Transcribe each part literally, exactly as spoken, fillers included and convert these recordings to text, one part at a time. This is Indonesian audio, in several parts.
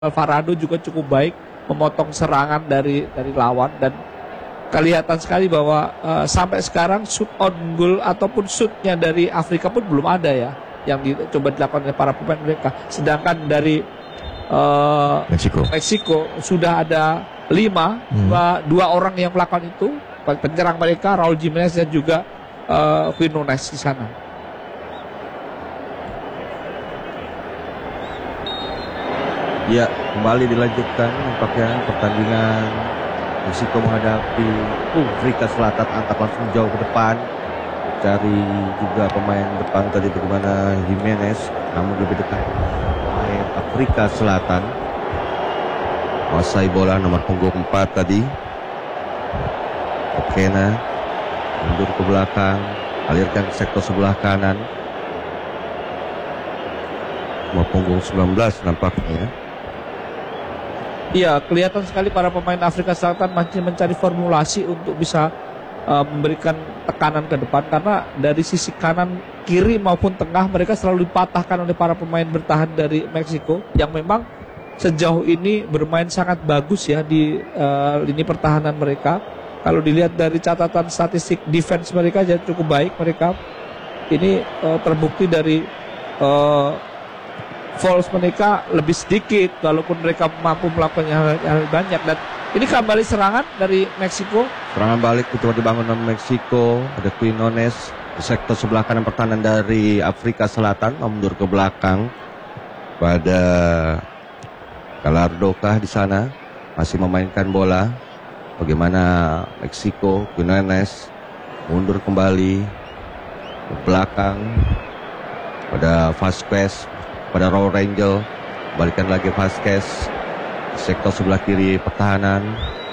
Alvarado juga cukup baik memotong serangan dari dari lawan, dan kelihatan sekali bahwa uh, sampai sekarang shoot on goal ataupun shootnya dari Afrika pun belum ada ya yang dicoba dilakukan oleh para pemain mereka. Sedangkan dari uh, Meksiko. Meksiko sudah ada lima, hmm. dua, dua orang yang melakukan itu, penyerang mereka Raul Jimenez dan juga uh, Quinones di sana. Ya, kembali dilanjutkan nampaknya pertandingan Meksiko menghadapi uh, Afrika Selatan, angkat langsung jauh ke depan. Cari juga pemain depan tadi bagaimana Jimenez, namun lebih dekat pemain Afrika Selatan. Menguasai bola nomor punggung empat tadi. Okena mundur ke belakang, alirkan ke sektor sebelah kanan. Nomor punggung sembilan belas nampaknya. Iya, kelihatan sekali para pemain Afrika Selatan masih mencari formulasi untuk bisa uh, memberikan tekanan ke depan, karena dari sisi kanan, kiri maupun tengah mereka selalu dipatahkan oleh para pemain bertahan dari Meksiko yang memang sejauh ini bermain sangat bagus ya di uh, lini pertahanan mereka. Kalau dilihat dari catatan statistik defense mereka jadi cukup baik mereka. Ini uh, terbukti dari uh, falls mereka lebih sedikit walaupun mereka mampu melakukan hal, hal banyak. Dan ini kembali serangan dari Meksiko. Serangan balik itu dibangun oleh Meksiko. Ada Quinones di sektor sebelah kanan pertahanan dari Afrika Selatan, mundur ke belakang pada Gallardo kah di sana masih memainkan bola. Bagaimana Meksiko, Quinones mundur kembali ke belakang pada Vasquez, pada Raul Rangel, balikan lagi Vasquez, sektor sebelah kiri pertahanan,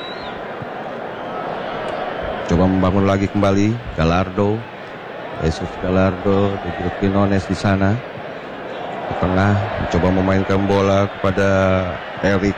coba membangun lagi kembali Gallardo, Jesus Gallardo, dan juga Quinones di sana, ke tengah, mencoba memainkan bola kepada Eric,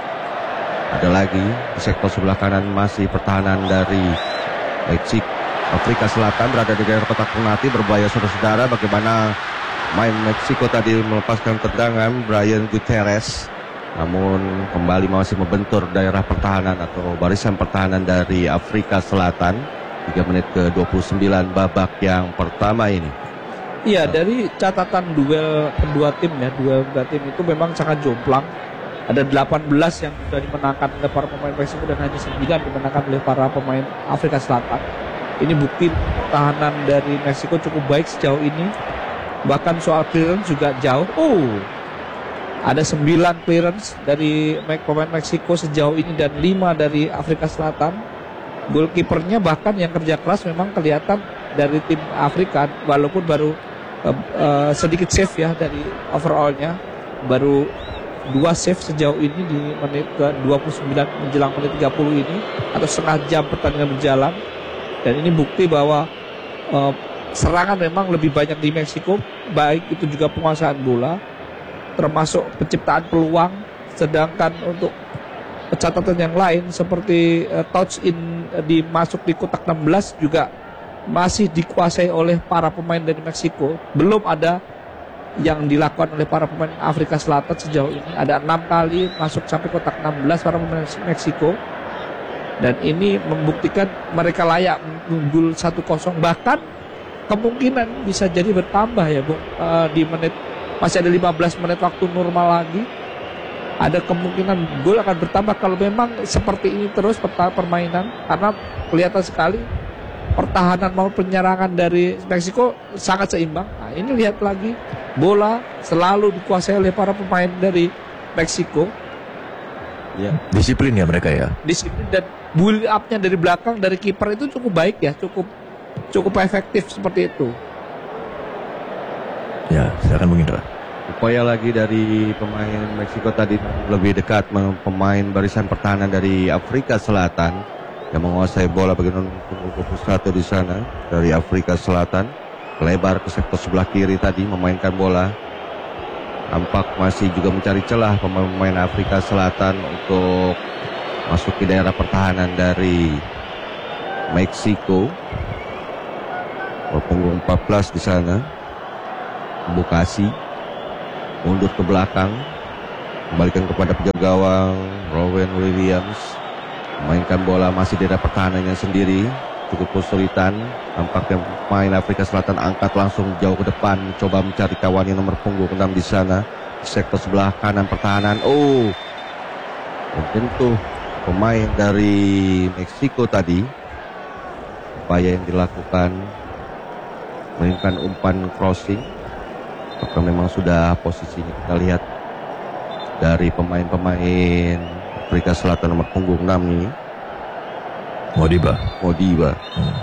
ada lagi di sektor sebelah kanan masih pertahanan dari Meksiko. Afrika Selatan berada di daerah kotak penalti, berbahaya saudara-saudara. Bagaimana main Meksiko tadi melepaskan tendangan Brian Gutierrez, namun kembali masih membentur daerah pertahanan atau barisan pertahanan dari Afrika Selatan. Tiga menit ke dua puluh sembilan babak yang pertama ini. Iya, dari catatan duel kedua tim ya, duel kedua tim itu memang sangat jomplang. Ada delapan belas yang sudah dimenangkan oleh para pemain Meksiko dan hanya sembilan dimenangkan oleh para pemain Afrika Selatan. Ini bukti pertahanan dari Meksiko cukup baik sejauh ini. Bahkan soal clearance juga jauh. Oh, ada sembilan clearance dari pemain Meksiko sejauh ini dan lima dari Afrika Selatan. Goalkeepernya bahkan yang kerja keras memang kelihatan dari tim Afrika, walaupun baru uh, uh, sedikit save ya dari overallnya, baru dua save sejauh ini di menit ke dua puluh sembilan menjelang menit tiga puluh ini, atau setengah jam pertandingan berjalan. Dan ini bukti bahwa uh, serangan memang lebih banyak di Meksiko, baik itu juga penguasaan bola, termasuk penciptaan peluang. Sedangkan untuk catatan yang lain seperti uh, touch in uh, di masuk di kotak enam belas juga masih dikuasai oleh para pemain dari Meksiko. Belum ada yang dilakukan oleh para pemain Afrika Selatan sejauh ini. Ada enam kali masuk sampai kotak enam belas para pemain Meksiko. Dan ini membuktikan mereka layak unggul satu kosong. Bahkan kemungkinan bisa jadi bertambah ya Bu. Uh, di menit masih ada lima belas menit waktu normal lagi. Ada kemungkinan gol akan bertambah kalau memang seperti ini terus permainan, karena kelihatan sekali pertahanan maupun penyerangan dari Meksiko sangat seimbang. Nah, ini lihat lagi, bola selalu dikuasai oleh para pemain dari Meksiko. Ya, disiplin ya mereka ya. Disiplin dan build up-nya dari belakang dari kiper itu cukup baik ya, cukup cukup efektif seperti itu. Ya, silakan Bung Indra. Upaya lagi dari pemain Meksiko tadi lebih dekat pemain barisan pertahanan dari Afrika Selatan yang menguasai bola bagian dua puluh satu di sana dari Afrika Selatan, lebar ke sektor sebelah kiri tadi memainkan bola. Nampak masih juga mencari celah pemain Afrika Selatan untuk masuk ke daerah pertahanan dari Meksiko. Punggung empat belas di sana. Bukasi mundur ke belakang, Kembalikan kepada penjaga gawang Rowan Williams. Mainkan bola masih di daerah pertahanannya sendiri. Cukup kesulitan. Nampaknya pemain Afrika Selatan angkat langsung jauh ke depan. Coba mencari kawannya nomor punggung enam di sana. Di sektor sebelah kanan pertahanan. Oh, mungkin tuh pemain dari Meksiko tadi. Upaya yang dilakukan mainkan umpan crossing. Apakah memang sudah posisinya kita lihat dari pemain-pemain Afrika Selatan nomor punggung enam ini. Modiba. Modiba. Hmm.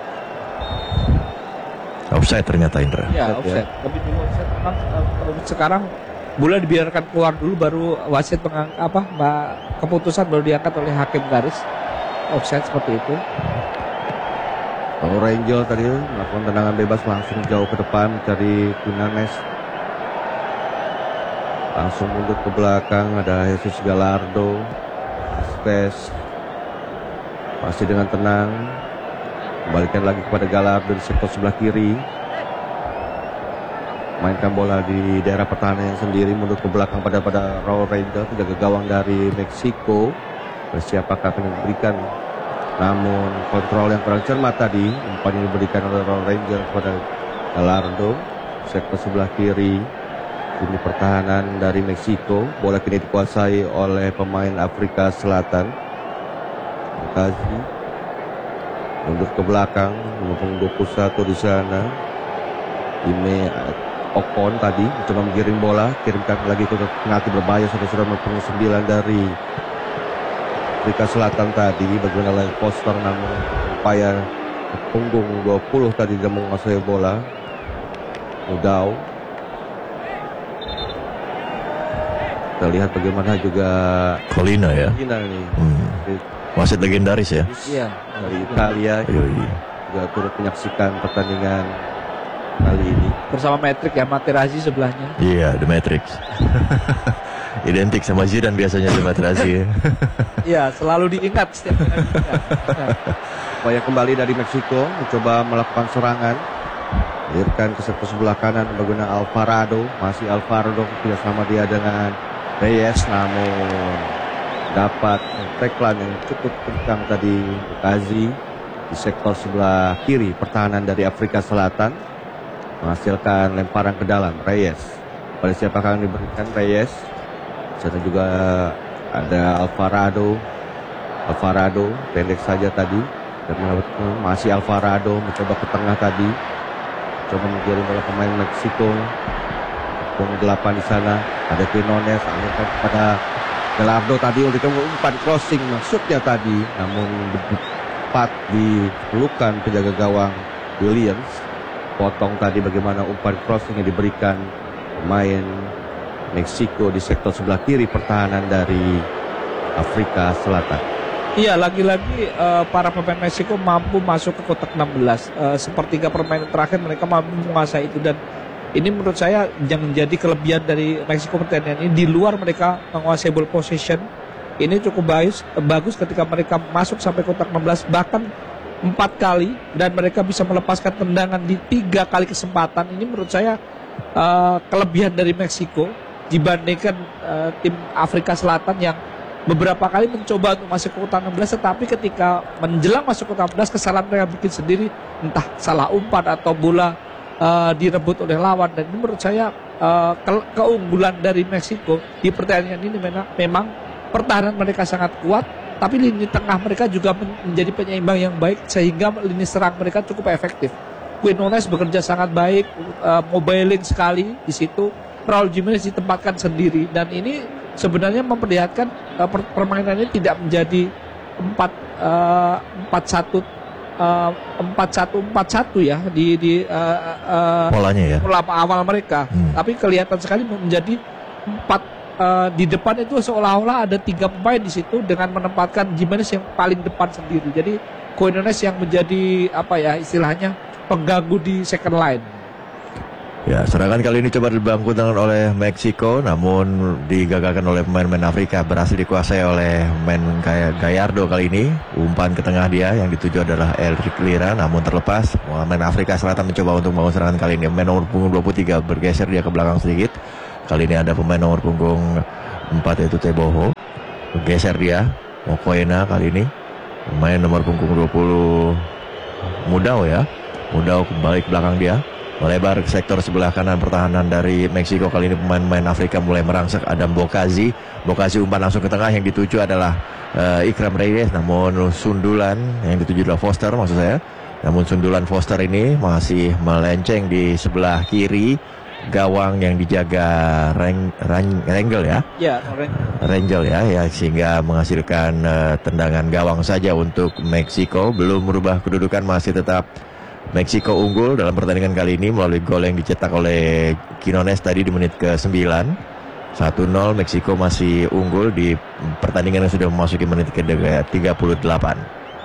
Offside ternyata, Indra. Ya, Offside, offside. Lebih dulu offside. Memang uh, sekarang bola dibiarkan keluar dulu, baru wasit mengang apa mbak keputusan baru diangkat oleh hakim garis. Offside seperti itu. Kalau Rangel tadi melakukan tendangan bebas langsung jauh ke depan mencari Quinones. Langsung mundur ke belakang, ada Jesus Gallardo. Space. Masih dengan tenang. Kembalikan lagi kepada Gallardo di sektor sebelah kiri. Mainkan bola di daerah pertahanan yang sendiri, mundur ke belakang pada pada Raul Rangel, penjaga gawang dari Meksiko. Siapakah akan diberikan? Namun kontrol yang kurang cermat tadi. Umpan yang diberikan oleh Raul Rangel kepada Gallardo. Sektor sebelah kiri. Ini pertahanan dari Meksiko. Bola kini dikuasai oleh pemain Afrika Selatan. Kazi mundur ke belakang, nomor dua puluh satu di sana. Ime Ocon tadi mencoba menggiring bola, kirimkan lagi ke penalti berbahaya. Sudah-sudah nomor sembilan dari Afrika Selatan tadi. Bagaimana oleh Foster, namun upaya punggung dua puluh tadi tidak menguasai bola. Mudau. Kita lihat bagaimana juga Colina ya. Colina ini. Hmm. Wasit legendaris ya. Iya. Dari Italia Yoi. juga turut menyaksikan pertandingan kali ini. Bersama Matrix ya, Materazzi sebelahnya. Iya, The Matrix. Identik sama Zidane biasanya The Materazzi ya. Iya, selalu diingat setiap kali diingat. Upaya kembali dari Meksiko mencoba melakukan serangan. Alirkan ke sektor sebelah kanan bagaimana Alvarado. Masih Alvarado tidak sama dia dengan Reyes, namun dapat tackle yang cukup kencang tadi Kazi di sektor sebelah kiri pertahanan dari Afrika Selatan, menghasilkan lemparan ke dalam. Reyes, pada siapakah yang diberikan? Reyes. Sana juga ada Alvarado. Alvarado pendek saja tadi dan masih Alvarado mencoba ke tengah tadi, coba menggiring bola pemain Meksiko. Punggung delapan di sana ada Quinones, alirkan kepada Gallardo tadi untuk umpan crossing maksudnya tadi, namun tepat di pelukan penjaga gawang Williams. Potong tadi bagaimana umpan crossing yang diberikan pemain Meksiko di sektor sebelah kiri pertahanan dari Afrika Selatan. Iya, lagi-lagi uh, para pemain Meksiko mampu masuk ke kotak enam belas. Uh, sepertiga permainan terakhir mereka mampu menguasai itu, dan ini menurut saya yang menjadi kelebihan dari Meksiko pertandingan ini. Di luar mereka menguasai ball possession, ini cukup bagus, bagus ketika mereka masuk sampai kotak enam belas, bahkan empat kali, dan mereka bisa melepaskan tendangan di tiga kali kesempatan. Ini menurut saya uh, kelebihan dari Meksiko dibandingkan uh, tim Afrika Selatan yang beberapa kali mencoba untuk masuk ke kotak enam belas, tetapi ketika menjelang masuk ke kotak enam belas kesalahan mereka bikin sendiri, entah salah umpan atau bola Uh, direbut oleh lawan. Dan ini menurut saya uh, ke- keunggulan dari Meksiko di pertandingan ini memang, memang pertahanan mereka sangat kuat, tapi lini tengah mereka juga men- menjadi penyeimbang yang baik sehingga lini serang mereka cukup efektif. Quinones bekerja sangat baik, uh, mobiling sekali di situ. Raul Jimenez ditempatkan sendiri, dan ini sebenarnya memperlihatkan uh, per- permainan ini tidak menjadi empat uh, empat satu empat satu empat satu ya di di uh, uh, Polanya ya. pola awal mereka, Hmm. tapi kelihatan sekali menjadi empat uh, di depan itu seolah-olah ada tiga pemain di situ dengan menempatkan Jimenez yang paling depan sendiri. Jadi Quinones yang menjadi apa ya istilahnya pengganggu di second line. Ya, serangan kali ini coba dibangkitkan oleh Meksiko, namun digagalkan oleh pemain-pemain Afrika, berhasil dikuasai oleh pemain kayak Gallardo kali ini. Umpan ke tengah dia yang dituju adalah Elric Lira, namun terlepas. Pemain Afrika Selatan mencoba untuk membangun serangan kali ini. Pemain nomor punggung dua puluh tiga bergeser dia ke belakang sedikit. Kali ini ada pemain nomor punggung empat yaitu Teboho. Geser dia, Mokoena kali ini. Pemain nomor punggung dua puluh Mudau ya. Mudau kembali ke belakang dia. Melebar ke sektor sebelah kanan pertahanan dari Meksiko. Kali ini pemain-pemain Afrika mulai merangsek. Adam Bokazi. Bokazi umpan langsung ke tengah. Yang dituju adalah uh, Ikram Reyes. Namun sundulan yang dituju adalah Foster maksud saya. Namun sundulan Foster ini masih melenceng di sebelah kiri gawang yang dijaga Reng, Reng, Rengel ya. Ya, Rengel ya, ya sehingga menghasilkan uh, tendangan gawang saja untuk Meksiko. Belum merubah kedudukan, masih tetap Meksiko unggul dalam pertandingan kali ini melalui gol yang dicetak oleh Quinones tadi di menit ke sembilan. satu nol Meksiko masih unggul di pertandingan yang sudah memasuki menit ke tiga puluh delapan.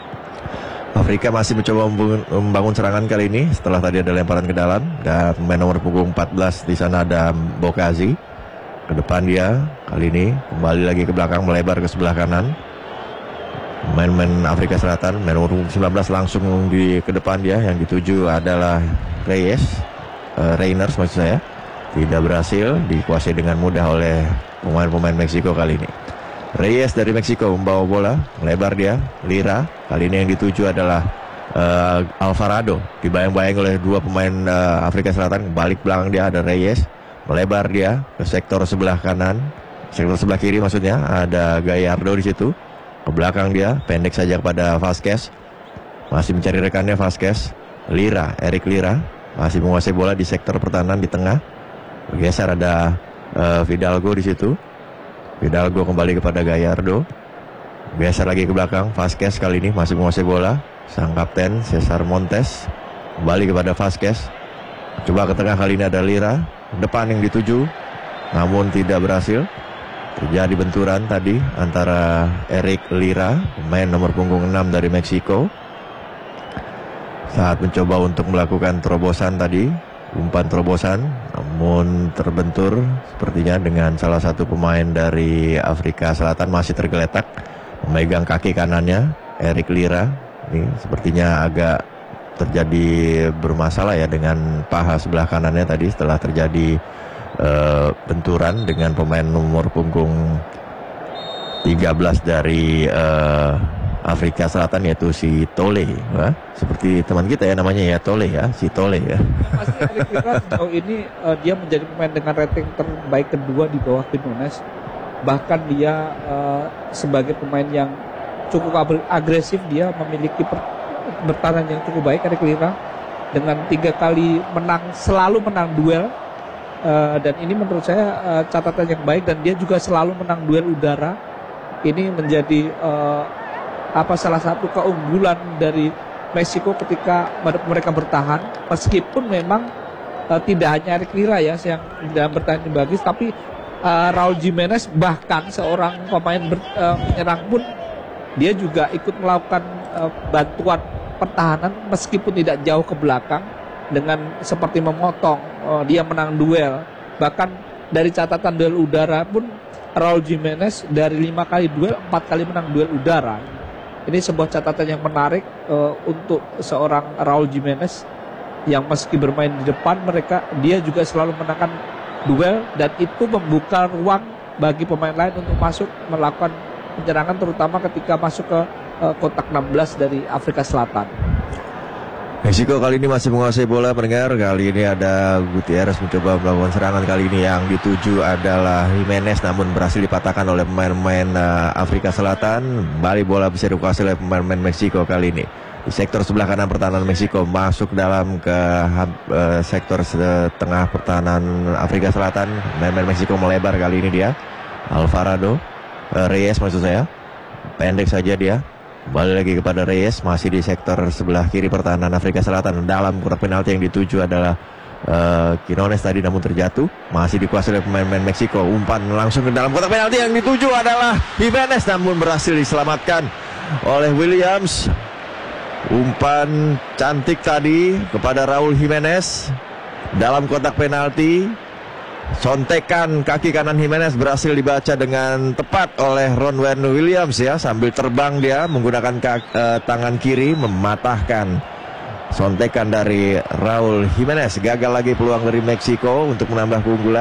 Afrika masih mencoba membangun serangan kali ini setelah tadi ada lemparan ke dalam dan pemain nomor punggung empat belas di sana ada Bokazi. Ke depan dia kali ini kembali lagi ke belakang, melebar ke sebelah kanan. Main-main Afrika Selatan, main nomor sembilan belas langsung di ke depan dia, yang dituju adalah Reyes, uh, Reiners maksud saya. Tidak berhasil, dikuasai dengan mudah oleh pemain-pemain Meksiko kali ini. Reyes dari Meksiko membawa bola, melebar dia, Lira. Kali ini yang dituju adalah uh, Alvarado. Dibayang-bayang oleh dua pemain uh, Afrika Selatan, balik belakang dia ada Reyes, melebar dia ke sektor sebelah kanan, sektor sebelah kiri maksudnya, ada Gallardo di situ. Ke belakang dia, pendek saja kepada Vasquez. Masih mencari rekannya Vasquez. Lira, Eric Lira masih menguasai bola di sektor pertahanan di tengah. Bergeser ada uh, Fidalgo di situ. Fidalgo kembali kepada Gallardo. Geser lagi ke belakang, Vasquez kali ini masih menguasai bola. Sang kapten Cesar Montes kembali kepada Vasquez. Coba ke tengah, kali ini ada Lira. Depan yang dituju, namun tidak berhasil. Terjadi benturan tadi antara Eric Lira, pemain nomor punggung enam dari Meksiko, saat mencoba untuk melakukan terobosan tadi, umpan terobosan, namun terbentur sepertinya dengan salah satu pemain dari Afrika Selatan, masih tergeletak memegang kaki kanannya Eric Lira. Ini sepertinya agak terjadi bermasalah ya dengan paha sebelah kanannya tadi setelah terjadi Uh, benturan dengan pemain nomor punggung tiga belas dari uh, Afrika Selatan, yaitu si Tole. Wah, seperti teman kita ya namanya ya, Tole ya, si Tole ya. Pasti Eric Lira sejauh ini uh, dia menjadi pemain dengan rating terbaik kedua di bawah Quinones. Bahkan dia uh, sebagai pemain yang cukup agresif, dia memiliki per- bertahan yang cukup baik Eric Lira dengan tiga kali menang, selalu menang duel. Uh, dan ini menurut saya uh, catatan yang baik, dan dia juga selalu menang duel udara. Ini menjadi uh, apa salah satu keunggulan dari Meksiko ketika mereka bertahan, meskipun memang uh, tidak hanya Eric Lira ya yang dalam bertahan yang bagus, tapi uh, Raul Jimenez bahkan seorang pemain ber, uh, penyerang pun dia juga ikut melakukan uh, bantuan pertahanan meskipun tidak jauh ke belakang, dengan seperti memotong, oh, dia menang duel. Bahkan dari catatan duel udara pun Raul Jimenez dari lima kali duel, empat kali menang duel udara. Ini sebuah catatan yang menarik uh, untuk seorang Raul Jimenez yang meski bermain di depan mereka, dia juga selalu menangkan duel, dan itu membuka ruang bagi pemain lain untuk masuk melakukan penyerangan, terutama ketika masuk ke uh, kotak enam belas dari Afrika Selatan. Meksiko kali ini masih menguasai bola pendengar. Kali ini ada Gutierrez mencoba melakukan serangan, kali ini yang dituju adalah Jimenez, namun berhasil dipatahkan oleh pemain-pemain uh, Afrika Selatan. Balik bola bisa dikuasai oleh pemain-pemain Meksiko kali ini. Di sektor sebelah kanan pertahanan Meksiko, masuk dalam ke uh, sektor tengah pertahanan Afrika Selatan. Pemain-pemain Meksiko melebar kali ini dia. Alvarado, uh, Reyes maksud saya. Pendek saja dia. Kembali lagi kepada Reyes, masih di sektor sebelah kiri pertahanan Afrika Selatan. Dalam kotak penalti yang dituju adalah uh, Quinones tadi, namun terjatuh. Masih dikuasai oleh pemain-pemain Meksiko. Umpan langsung ke dalam kotak penalti yang dituju adalah Jimenez, namun berhasil diselamatkan oleh Williams. Umpan cantik tadi kepada Raul Jimenez dalam kotak penalti. Sontekan kaki kanan Jimenez berhasil dibaca dengan tepat oleh Ronwen Williams ya, sambil terbang dia menggunakan kaki, uh, tangan kiri mematahkan sontekan dari Raul Jimenez. Gagal lagi peluang dari Meksiko untuk menambah keunggulan.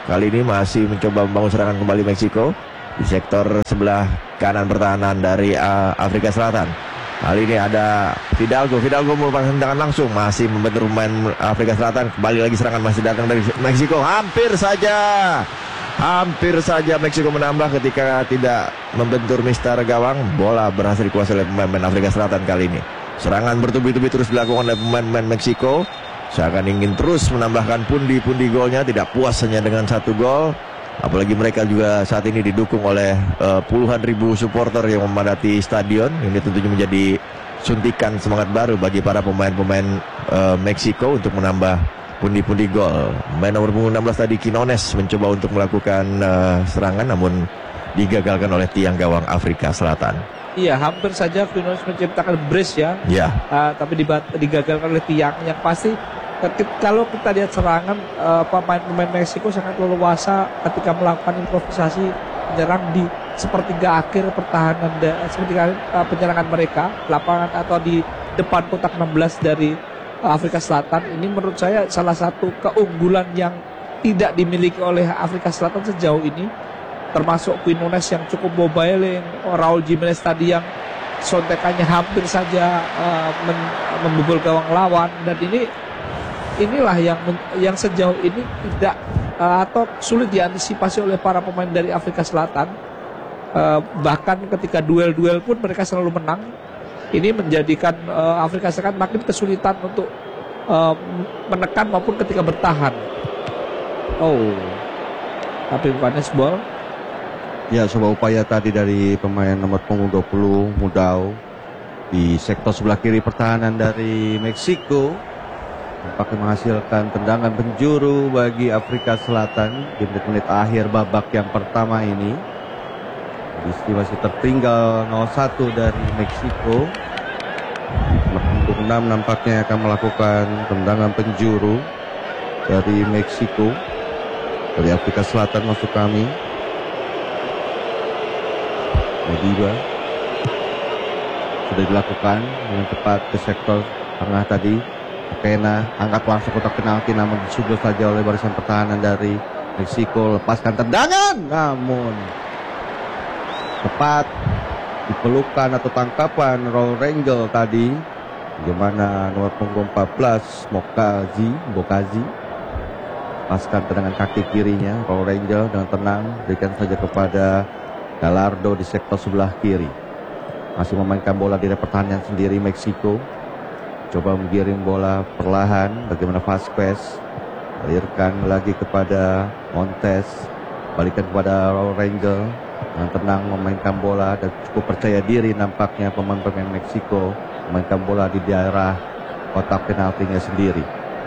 kali ini masih mencoba membangun serangan kembali Meksiko di sektor sebelah kanan pertahanan dari uh, Afrika Selatan. Kali ini ada Fidalgo. Fidalgo merupakan tendangan langsung, masih membentur pemain Afrika Selatan. Kembali lagi serangan masih datang dari Meksiko. Hampir saja, hampir saja Meksiko menambah ketika tidak membentur mister gawang. Bola berhasil dikuasai oleh pemain Afrika Selatan kali ini. Serangan bertubi-tubi terus dilakukan oleh pemain-pemain Meksiko. Seakan ingin terus menambahkan pundi-pundi golnya, tidak puas hanya dengan satu gol. Apalagi mereka juga saat ini didukung oleh uh, puluhan ribu supporter yang memadati stadion. Ini tentunya menjadi suntikan semangat baru bagi para pemain-pemain uh, Meksiko untuk menambah pundi-pundi gol. Main nomor punggung enam belas tadi Quinones mencoba untuk melakukan uh, serangan, namun digagalkan oleh tiang gawang Afrika Selatan. Iya, hampir saja Quinones menciptakan brace ya. Ya. Uh, tapi dibat- digagalkan oleh tiang. Yang pasti kalau kita lihat serangan, uh, pemain-pemain Meksiko sangat leluasa ketika melakukan improvisasi menyerang di sepertiga akhir pertahanan da- sepertiga uh, penyerangan mereka, lapangan atau di depan kotak enam belas dari uh, Afrika Selatan. Ini menurut saya salah satu keunggulan yang tidak dimiliki oleh Afrika Selatan sejauh ini, termasuk Quinones yang cukup mobile, yang Raul Jimenez tadi yang sontekannya hampir saja uh, men- membobol gawang lawan. Dan ini inilah yang yang sejauh ini tidak uh, atau sulit diantisipasi oleh para pemain dari Afrika Selatan. Uh, bahkan ketika duel-duel pun mereka selalu menang. Ini menjadikan uh, Afrika Selatan makin kesulitan untuk uh, menekan maupun ketika bertahan. Oh, tapi bukan ball. Ya, sebuah upaya tadi dari pemain nomor punggung dua puluh Mudau di sektor sebelah kiri pertahanan dari Meksiko. Tampaknya menghasilkan tendangan penjuru bagi Afrika Selatan di menit-menit akhir babak yang pertama ini. Di masih tertinggal nol satu dari Meksiko. Nomor enam nampaknya akan melakukan tendangan penjuru dari Meksiko. Dari Afrika Selatan masuk kami. Modiba sudah dilakukan dengan tepat ke sektor tengah tadi. Pena angkat langsung kotak penalti, namun disundul saja oleh barisan pertahanan dari Meksiko. Lepaskan tendangan, namun tepat dipelukan atau tangkapan Raul Rangel tadi. Bagaimana nomor punggung empat belas Mokazi Bokazi lepaskan tendangan kaki kirinya. Raul Rangel dengan tenang berikan saja kepada Gallardo di sektor sebelah kiri. Masih memainkan bola di pertahanan sendiri Meksiko. Coba menggiring bola perlahan. Bagaimana Vasquez alirkan lagi kepada Montes, balikan kepada Raul Rangel yang tenang memainkan bola dan cukup percaya diri nampaknya pemain-pemain Meksiko memainkan bola di daerah kotak penaltinya sendiri.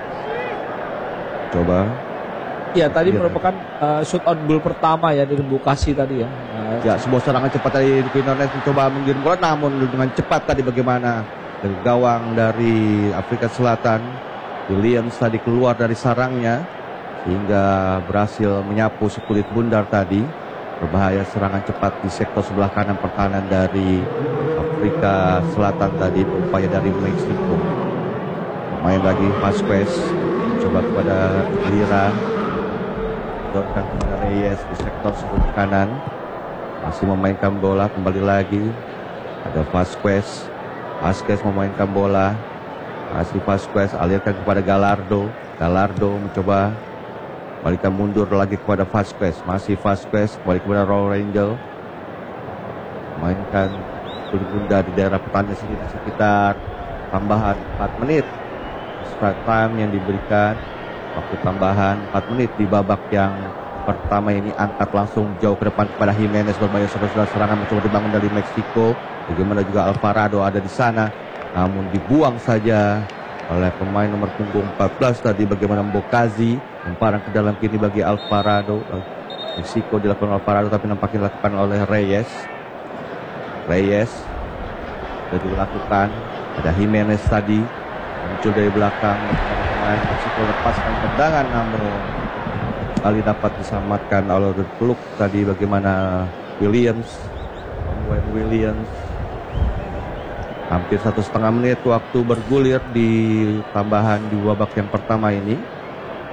Coba Ya, tadi merupakan uh, shoot on goal pertama ya dari Bukasi tadi ya. Uh, ya, sebuah serangan cepat dari Quinones mencoba menggiring bola, namun dengan cepat tadi bagaimana dari gawang dari Afrika Selatan Williams tadi keluar dari sarangnya sehingga berhasil menyapu sekulit bundar tadi. Berbahaya serangan cepat di sektor sebelah kanan pertahanan dari Afrika Selatan tadi, upaya dari Meksiko. Main lagi Vasquez, coba kepada Lira, dorkan kepada Reyes di sektor sebelah kanan, masih memainkan bola. Kembali lagi ada Vasquez. Vasquez memainkan bola, masih Vasquez alirkan kepada Gallardo. Gallardo mencoba balikan mundur lagi kepada Vasquez, masih Vasquez kembali kepada Raul Rangel, mainkan bunda di daerah pertahanan sendiri sekitar tambahan empat menit extra time yang diberikan, waktu tambahan empat menit di babak yang pertama ini. Angkat langsung jauh ke depan kepada Jimenez, berbahaya saudara serangan mencoba dibangun dari Meksiko. Bagaimana juga Alvarado ada di sana, namun dibuang saja oleh pemain nomor punggung empat belas tadi. Bagaimana Bokazi memparang ke dalam kiri bagi Alvarado. Meksiko dilakukan Alvarado, tapi nampaknya dilakukan oleh Reyes. Reyes sudah dilakukan. Ada Jimenez tadi muncul dari belakang. Pemain Meksiko lepaskan tendangan, namun kali dapat diselamatkan oleh peluk tadi. Bagaimana Williams, Wayne Williams. Hampir satu setengah menit waktu bergulir di tambahan di babak yang pertama ini.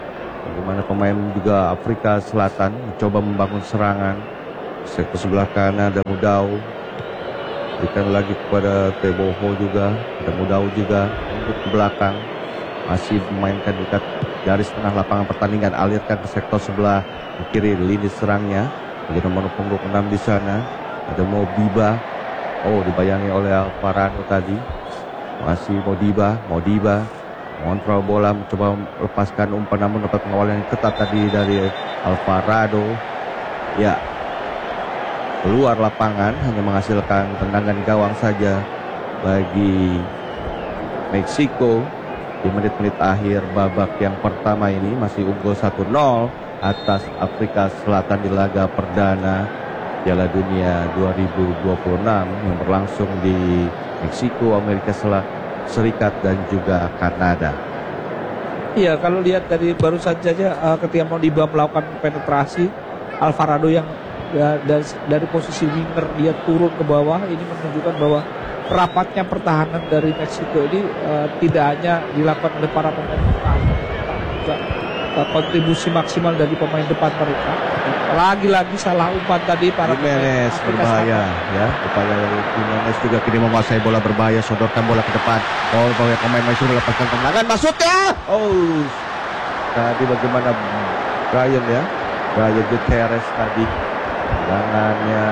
Bagaimana pemain juga Afrika Selatan mencoba membangun serangan. Sektor sebelah kanan ada Mudau. Berikan lagi kepada Teboho juga. Ada Mudau juga untuk ke belakang. Masih memainkan dekat garis tengah lapangan pertandingan. Alirkan ke sektor sebelah kiri lini serangnya. Ada nomor punggung enam di sana. Ada Modiba. Oh, dibayangi oleh Alvarado tadi. Masih Modiba. Modiba mengontrol bola, mencoba melepaskan umpan, namun dapat pengawalan yang ketat tadi dari Alvarado. Ya, keluar lapangan, hanya menghasilkan tendangan gawang saja bagi Meksiko. Di menit-menit akhir babak yang pertama ini masih unggul satu nol atas Afrika Selatan di laga perdana Piala Dunia dua ribu dua puluh enam yang berlangsung di Meksiko, Amerika Serikat dan juga Kanada. Iya, kalau lihat dari baru saja uh, ketika Modiba melakukan penetrasi, Alvarado yang ya, dari, dari posisi winger dia turun ke bawah, ini menunjukkan bahwa rapatnya pertahanan dari Meksiko ini uh, tidak hanya dilakukan oleh para pemain pertahanan, tapi juga uh, kontribusi maksimal dari pemain depan mereka. Lagi-lagi salah umpan tadi para Jimenez berbahaya ya. Upaya dari Jimenez juga kini menguasai bola berbahaya, sodorkan bola ke depan. Oh, bahwa pemain Meksiko melepaskan tendangan, masuknya. Oh, tadi bagaimana Brian ya, Brian Gutierrez tadi tendangannya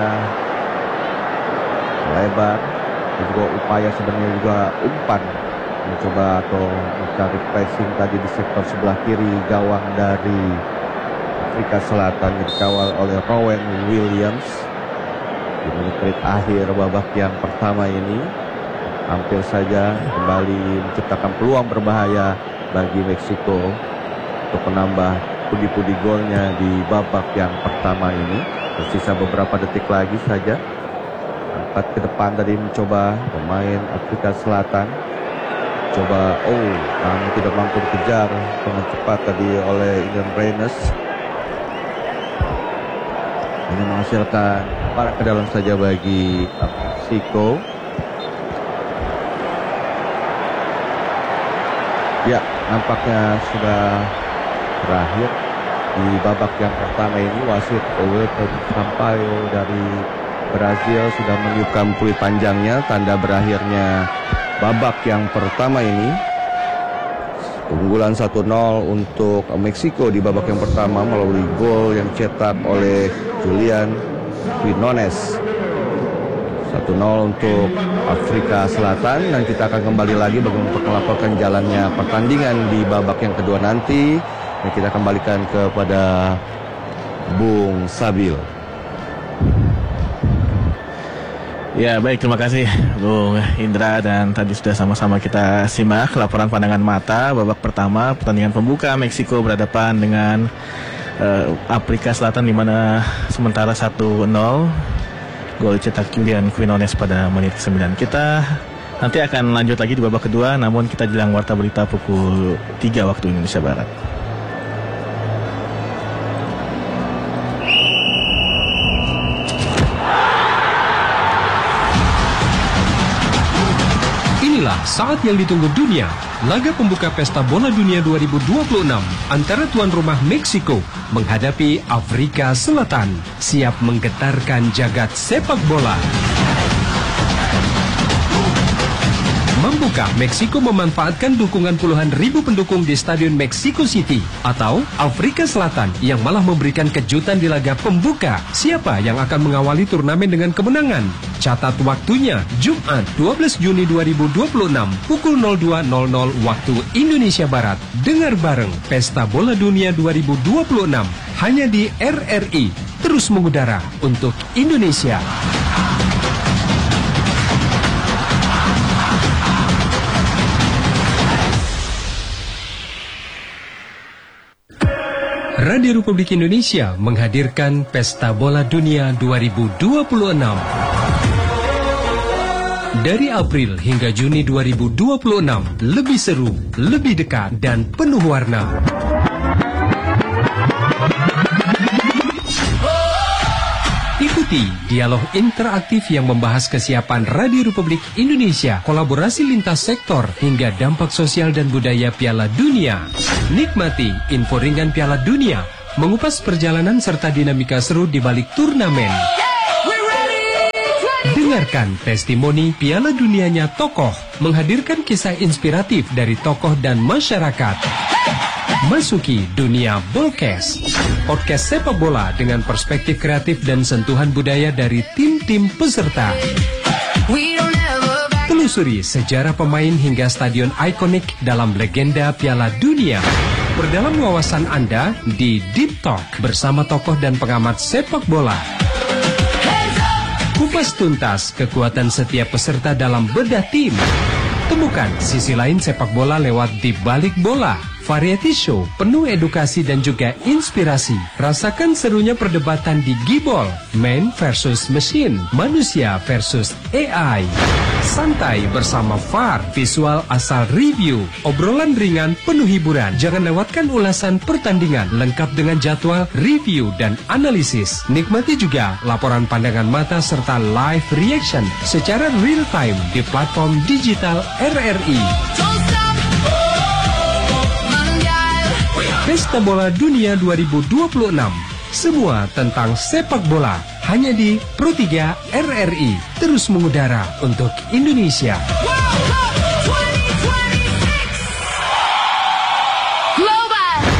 lebar. Dan juga upaya sebenarnya juga umpan mencoba atau mencari pressing tadi di sektor sebelah kiri gawang dari Afrika Selatan yang dikawal oleh Rowan Williams. Di menit-menit akhir babak yang pertama ini hampir saja kembali menciptakan peluang berbahaya bagi Meksiko untuk menambah pundi-pundi golnya di babak yang pertama ini. Tersisa beberapa detik lagi saja. Angkat ke depan tadi mencoba pemain Afrika Selatan. Coba, oh, namun tidak mampu dikejar dengan cepat tadi oleh Indian Reines. Ini menghasilkan parah ke dalam saja bagi Meksiko. Ya, nampaknya sudah berakhir di babak yang pertama ini. Wasit Wilton Sampaio dari Brazil sudah meniupkan peluit panjangnya, tanda berakhirnya babak yang pertama ini. Unggulan satu nol untuk Meksiko di babak yang pertama melalui gol yang dicetak oleh Julian Quinones. satu nol untuk Afrika Selatan. Dan kita akan kembali lagi bagi untuk melaporkan jalannya pertandingan di babak yang kedua nanti. Dan kita kembalikan kepada Bung Sabil. Ya, baik, terima kasih Bung Indra, dan tadi sudah sama-sama kita simak laporan pandangan mata babak pertama pertandingan pembuka. Meksiko berhadapan dengan uh, Afrika Selatan di mana sementara satu nol. Gol cetak Julian Quinones pada menit sembilan. Kita nanti akan lanjut lagi di babak kedua, namun kita jelang warta berita pukul tiga waktu Indonesia Barat. Saat yang ditunggu dunia, laga pembuka Pesta Bola Dunia dua ribu dua puluh enam antara tuan rumah Meksiko menghadapi Afrika Selatan, siap menggetarkan jagat sepak bola. Membuka, Meksiko memanfaatkan dukungan puluhan ribu pendukung di Stadion Mexico City, atau Afrika Selatan yang malah memberikan kejutan di laga pembuka. Siapa yang akan mengawali turnamen dengan kemenangan? Catat waktunya, Jumat dua belas Juni dua ribu dua puluh enam pukul nol dua nol nol waktu Indonesia Barat. Dengar bareng Pesta Bola Dunia dua ribu dua puluh enam hanya di R R I, terus mengudara untuk Indonesia. Radio Republik Indonesia menghadirkan Pesta Bola Dunia dua ribu dua puluh enam. Dari April hingga Juni dua ribu dua puluh enam, lebih seru, lebih dekat, dan penuh warna. Ikuti Ikuti dialog interaktif yang membahas kesiapan Radio Republik Indonesia, kolaborasi lintas sektor, hingga dampak sosial dan budaya Piala Dunia. Nikmati info ringan Piala Dunia, mengupas perjalanan serta dinamika seru di balik turnamen. Dengarkan testimoni Piala Dunianya tokoh, menghadirkan kisah inspiratif dari tokoh dan masyarakat. Masuki dunia Bolkes, podcast sepak bola dengan perspektif kreatif dan sentuhan budaya dari tim-tim peserta. Telusuri sejarah pemain hingga stadion ikonik dalam legenda Piala Dunia. Perdalam wawasan Anda di Deep Talk bersama tokoh dan pengamat sepak bola. Kupas tuntas kekuatan setiap peserta dalam bedah tim. Temukan sisi lain sepak bola lewat Di Balik Bola. Variety show penuh edukasi dan juga inspirasi. Rasakan serunya perdebatan di Gibol, man versus machine, manusia versus A I. Santai bersama V A R, visual asal review, obrolan ringan penuh hiburan. Jangan lewatkan ulasan pertandingan lengkap dengan jadwal, review dan analisis. Nikmati juga laporan pandangan mata serta live reaction secara real time di platform digital R R I. Pesta Bola Dunia dua ribu dua puluh enam. Semua tentang sepak bola hanya di Pro tiga R R I. Terus mengudara untuk Indonesia.